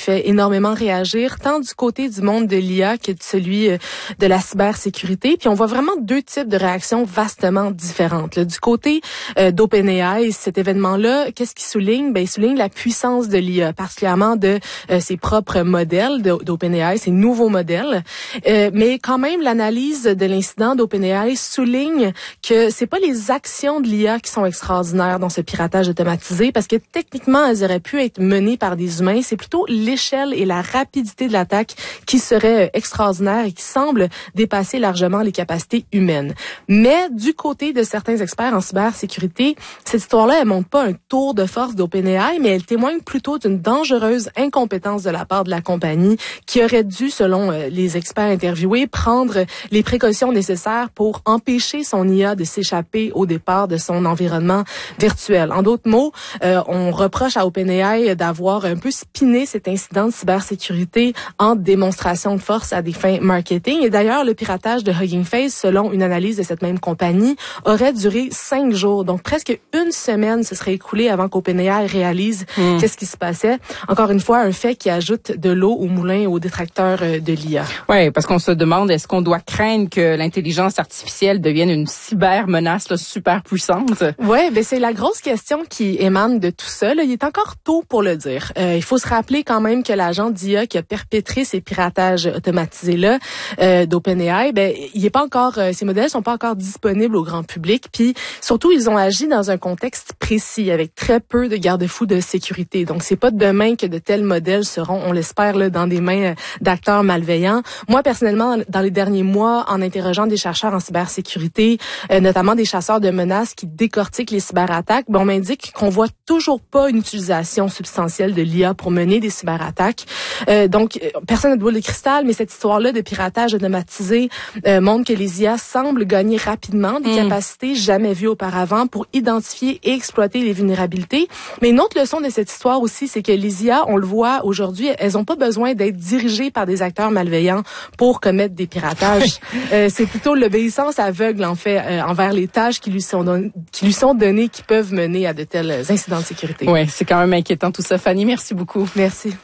fait énormément réagir, tant du côté du monde de l'IA que de celui de la cybersécurité. Puis on voit vraiment deux types de réactions vastement différentes. Là, du côté d'OpenAI, cet événement-là, qu'est-ce qu'il souligne? Ben, il souligne la puissance de l'IA, particulièrement de ses propres modèles d'OpenAI, ses nouveaux modèles. Mais quand même, l'analyse de l'incident d'OpenAI souligne que c'est pas les actions de l'IA qui sont extraordinaires dans ce piratage automatisé, parce que techniquement, elles auraient pu être menées par des humains. C'est plutôt l'échelle et la rapidité de l'attaque qui serait extraordinaire et qui semble dépasser largement les capacités humaines. Mais du côté de certains experts en cybersécurité, cette histoire-là, elle montre pas un tour de force d'OpenAI, mais elle témoigne plutôt d'une dangereuse incompétence de la part de la compagnie qui aurait dû, selon les experts interviewés, prendre les précautions nécessaires pour empêcher son IA de s'échapper au départ de son environnement virtuel. En d'autres mots, on reproche à OpenAI d'avoir un peu spiné cet incident de cybersécurité en démonstration de force à des fins marketing. Et d'ailleurs, le piratage de Hugging Face, selon une analyse de cette même compagnie, aurait duré 5 jours. Donc, presque une semaine se serait écoulée avant qu'OpenAI réalise qu'est-ce qui se passait. Encore une fois, un fait qui ajoute de l'eau au moulin aux détracteurs de l'IA. Oui, parce qu'on se demande, est-ce qu'on doit craindre que l'intelligence artificielle devienne une cybermenace là, super puissante? Oui, ben c'est la grosse question qui émane de tout ça. Là. Il est encore tôt pour le dire. Il faut se rappeler quand même que l'agent d'IA qui a perpétré ces piratages automatisés-là d'OpenAI, ben il est pas encore, ces modèles sont pas encore disponibles au grand public. Puis surtout, ils ont agi dans un contexte précis avec très peu de garde-fous de sécurité. Donc c'est pas demain que de tels modèles seront, on l'espère, là, dans des mains d'acteurs malveillants. Moi personnellement, dans les derniers mois, en interrogeant des chercheurs en cybersécurité, notamment des chasseurs de menaces qui décortiquent les cyberattaques, ben on m'indique qu'on voit toujours pas une utilisation substantielle de l'IA pour mener des cyberattaques. Donc personne n'a de boule de cristal, mais cette histoire-là de piratage automatisé montre que les IA semblent gagner rapidement des capacités jamais vues auparavant pour identifier et exploiter les vulnérabilités. Mais une autre leçon de cette histoire aussi, c'est que les IA, on le voit aujourd'hui, elles ont pas besoin d'être dirigées par des acteurs malveillants pour commettre des piratages. C'est plutôt l'obéissance aveugle, en fait, envers les tâches qui lui sont données qui peuvent mener à de tels incidents de sécurité. Oui, c'est quand même inquiétant tout ça. Fanny, merci beaucoup. Merci.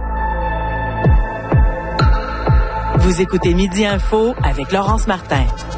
Vous écoutez Midi Info avec Laurence Martin.